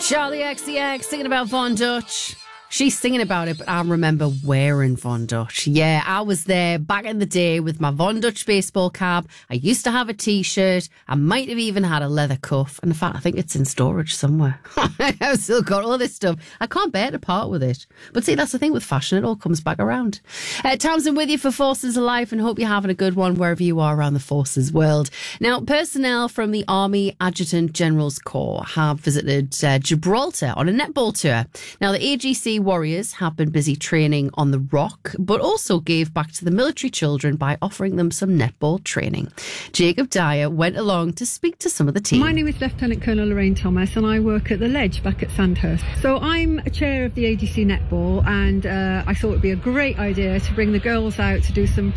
Charlie XCX singing about Von Dutch. She's singing about it, but I remember wearing Von Dutch. Yeah, I was there back in the day with my Von Dutch baseball cap. I used to have a T-shirt. I might have even had a leather cuff. And in fact, I think it's in storage somewhere. I've still got all this stuff. I can't bear to part with it. But see, that's the thing with fashion. It all comes back around. Townsend with you for Forces of Life, and hope you're having a good one wherever you are around the Forces world. Now, personnel from the Army Adjutant General's Corps have visited Gibraltar on a netball tour. Now, the AGC Warriors have been busy training on the Rock, but also gave back to the military children by offering them some netball training. Jacob Dyer went along to speak to some of the team. My name is Lieutenant Colonel Lorraine Thomas, and I work at the Ledge back at Sandhurst. So I'm a chair of the AGC Netball, and I thought it would be a great idea to bring the girls out to do some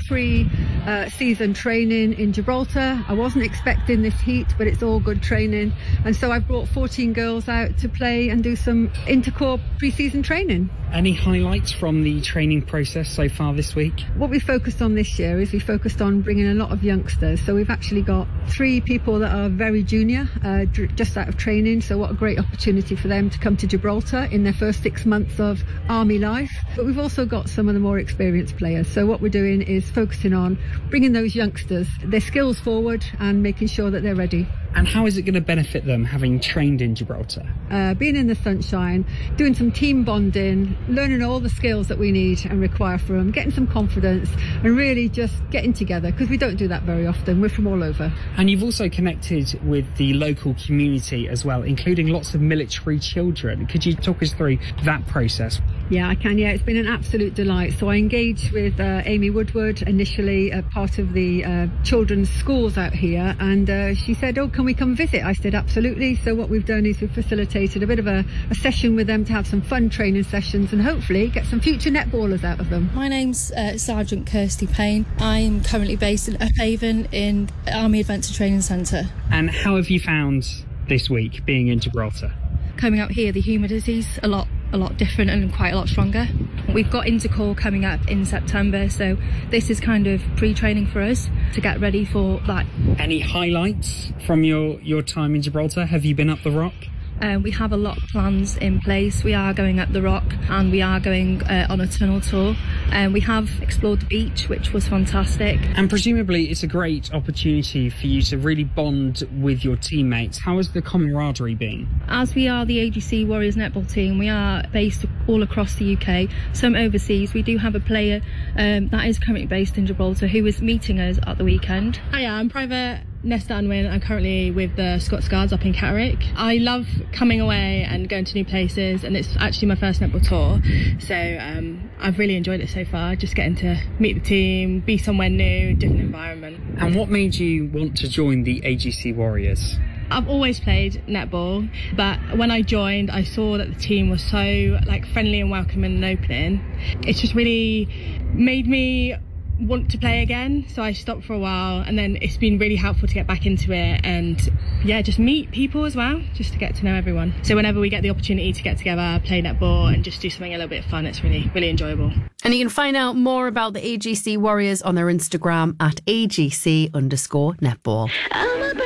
pre-season training in Gibraltar. I wasn't expecting this heat, but it's all good training, and so I've brought 14 girls out to play and do some intercorps pre-season training. Any highlights from the training process so far this week? What we focused on this year is we focused on bringing a lot of youngsters. So we've actually got 3 people that are very junior, just out of training. So what a great opportunity for them to come to Gibraltar in their first 6 months of army life. But we've also got some of the more experienced players. So what we're doing is focusing on bringing those youngsters, their skills forward, and making sure that they're ready. And how is it going to benefit them having trained in Gibraltar? Being in the sunshine, doing some team bonding, learning all the skills that we need and require for them, getting some confidence, and really just getting together, because we don't do that very often. We're from all over. And you've also connected with the local community as well, including lots of military children. Could you talk us through that process? Yeah, I can. Yeah, it's been an absolute delight. So I engaged with Amy Woodward, initially part of the children's schools out here, and she said, oh, can we come visit? I said, absolutely. So what we've done is we've facilitated a bit of a session with them to have some fun training sessions and hopefully get some future netballers out of them. My name's Sergeant Kirsty Payne. I'm currently based in Uphaven in Army Adventure Training Centre. And how have you found this week being in Gibraltar? Coming out here, the humidity's a lot different and quite a lot stronger. We've got Intercorps coming up in September, so this is kind of pre-training for us to get ready for that. Any highlights from your time in Gibraltar? Have you been up the Rock? We have a lot of plans in place. We are going up the Rock, and we are going on a tunnel tour. We have explored the beach, which was fantastic. And presumably it's a great opportunity for you to really bond with your teammates. How has the camaraderie been? As we are the AGC Warriors netball team, we are based all across the UK, some overseas. We do have a player that is currently based in Gibraltar who is meeting us at the weekend. Hi, I'm Private Nesta Unwin. I'm currently with the Scots Guards up in Catterick. I love coming away and going to new places, and it's actually my first netball tour, so I've really enjoyed it so far, just getting to meet the team, be somewhere new, different environment. And what made you want to join the AGC Warriors? I've always played netball, but when I joined I saw that the team was so friendly and welcoming and opening. It's just really made me want to play again, so I stopped for a while, and then it's been really helpful to get back into it and just meet people as well, just to get to know everyone. So whenever we get the opportunity to get together, play netball and just do something a little bit fun, it's really enjoyable. And you can find out more about the AGC Warriors on their Instagram at AGC_netball.